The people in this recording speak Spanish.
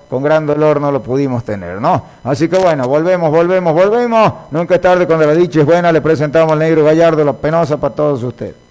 con gran dolor no lo pudimos tener, ¿no? Así que bueno, volvemos. Nunca es tarde cuando la dicha es buena. Le presentamos al Negro Gallardo, la penosa para todos ustedes.